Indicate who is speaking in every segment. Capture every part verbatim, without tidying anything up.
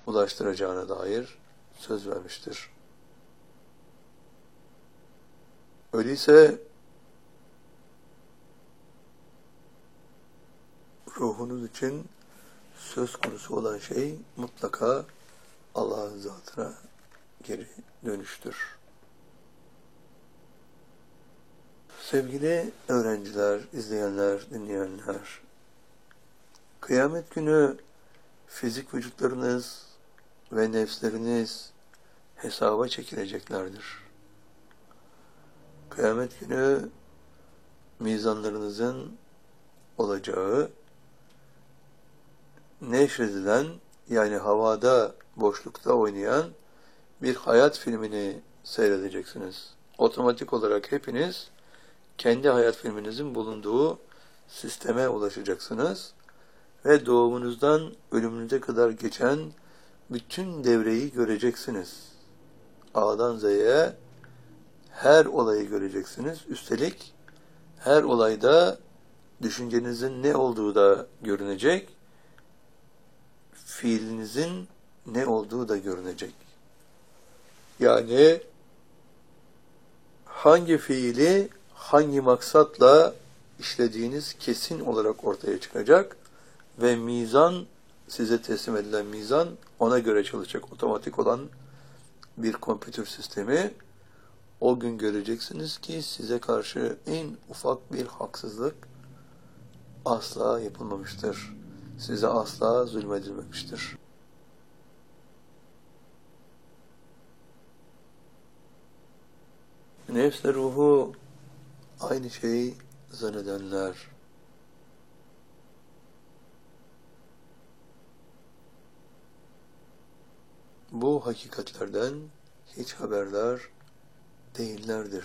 Speaker 1: ulaştıracağına dair söz vermiştir. Öyleyse ruhunuz için söz konusu olan şey mutlaka Allah'ın zatına geri dönüştür. Sevgili öğrenciler, izleyenler, dinleyenler, kıyamet günü fizik vücutlarınız ve nefsleriniz hesaba çekileceklerdir. Kıyamet günü mizanlarınızın olacağı, neşredilen, yani havada, boşlukta oynayan bir hayat filmini seyredeceksiniz. Otomatik olarak hepiniz kendi hayat filminizin bulunduğu sisteme ulaşacaksınız ve doğumunuzdan ölümünüze kadar geçen bütün devreyi göreceksiniz. A'dan Z'ye her olayı göreceksiniz. Üstelik her olayda düşüncenizin ne olduğu da görünecek, fiilinizin ne olduğu da görünecek. Yani hangi fiili hangi maksatla işlediğiniz kesin olarak ortaya çıkacak ve mizan, size teslim edilen mizan ona göre çalışacak. Otomatik olan bir kompütür sistemi. O gün göreceksiniz ki size karşı en ufak bir haksızlık asla yapılmamıştır. Size asla zulmedilmemiştir. Nefsle ruhu aynı şeyi zannedenler, bu hakikatlerden hiç haberdar değillerdir.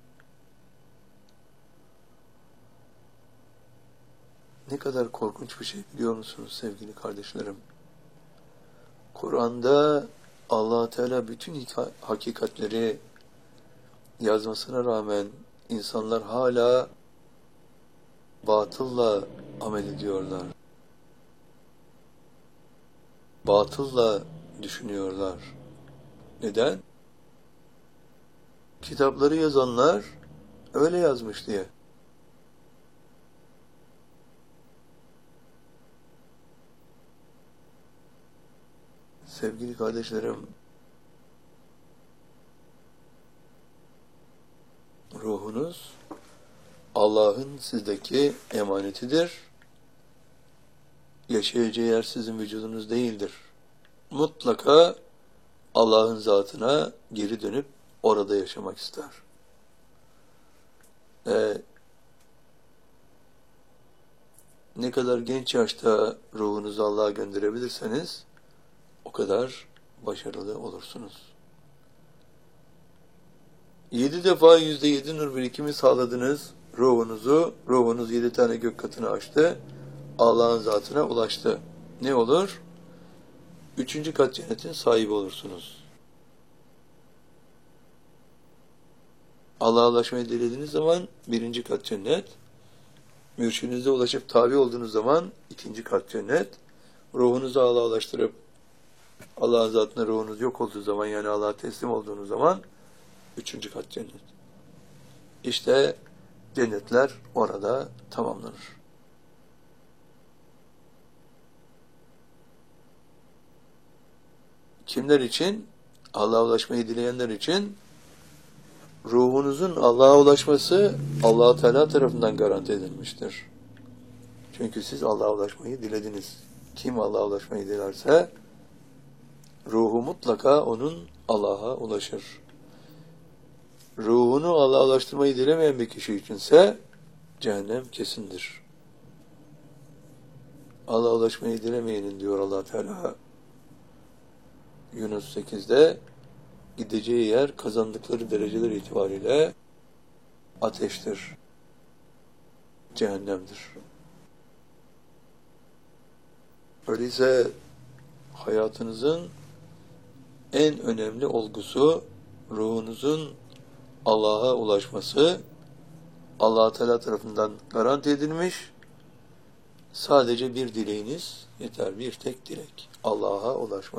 Speaker 1: Ne kadar korkunç bir şey biliyor musunuz sevgili kardeşlerim? Kur'an'da Allah Teala bütün hakikatleri yazmasına rağmen insanlar hala batılla amel ediyorlar. Batılla düşünüyorlar. Neden? Kitapları yazanlar öyle yazmış diye. Sevgili kardeşlerim, ruhunuz Allah'ın sizdeki emanetidir. Yaşayacağı yer sizin vücudunuz değildir. Mutlaka Allah'ın zatına geri dönüp orada yaşamak ister. Ee, ne kadar genç yaşta ruhunuzu Allah'a gönderebilirseniz o kadar başarılı olursunuz. Yedi defa yüzde yedi nur birikimi sağladınız ruhunuzu. Ruhunuz yedi tane gök katını açtı. Allah'ın zatına ulaştı. Ne olur? Üçüncü kat cennetin sahibi olursunuz. Allah'a ulaşmayı dilediğiniz zaman birinci kat cennet. Mürşidinize ulaşıp tabi olduğunuz zaman ikinci kat cennet. Ruhunuzu Allah'a ulaştırıp Allah'ın zatına ruhunuz yok olduğu zaman, yani Allah'a teslim olduğunuz zaman üçüncü kat cennet. İşte cennetler orada tamamlanır. Kimler için? Allah'a ulaşmayı dileyenler için. Ruhunuzun Allah'a ulaşması Allah Teala tarafından garanti edilmiştir. Çünkü siz Allah'a ulaşmayı dilediniz. Kim Allah'a ulaşmayı dilerse ruhu mutlaka onun Allah'a ulaşır. Ruhunu Allah'a ulaştırmayı dilemeyen bir kişi içinse cehennem kesindir. Allah'a ulaşmayı dilemeyenin diyor Allah Teala Yunus sekizde, gideceği yer kazandıkları dereceler itibariyle ateştir, cehennemdir. Öyleyse hayatınızın en önemli olgusu ruhunuzun Allah'a ulaşması, Allah Teala tarafından garanti edilmiş. Sadece bir dileğiniz yeter, bir tek dilek. Allah'a ulaşmak.